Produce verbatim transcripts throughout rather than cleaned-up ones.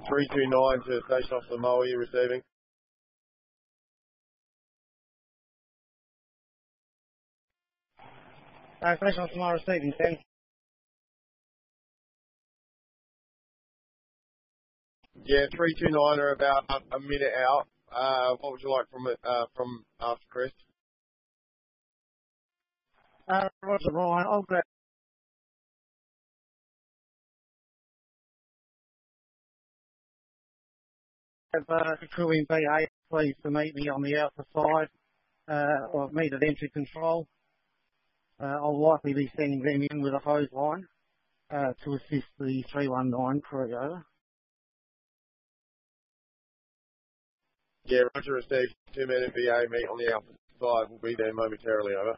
three two nine to Station Officer Moe, you're receiving. Uh, Station Officer Moe receiving, ten. Yeah, three two nine are about a minute out. Uh, what would you like from it, uh, from after Chris? Uh, Roger, Ryan, I'll grab uh, the crew in B A, please, to meet me on the outer side, uh, or meet at entry control. Uh, I'll likely be sending them in with a hose line, uh, to assist the three one nine crew, over. Yeah, Roger received. Two men in B A meet on the outer side. We'll be there momentarily, over.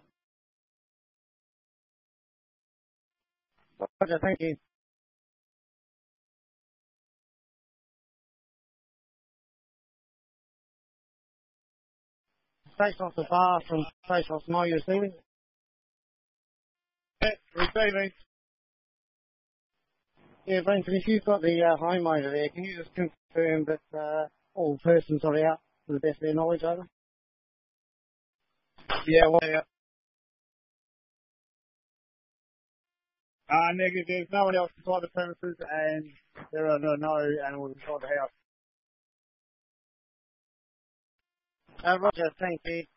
Roger, thank you. Station Officer Barr from Station Officer Moe, you receiving? Yeah, receiving. Yeah, Brenton, if you've got the uh, homeowner there, can you just confirm that uh, all persons are out to the best of their knowledge, over? Yeah, well, yeah. Uh, negative, there's no one else inside the premises and there are no, no animals inside the house. Uh, Roger, thank you.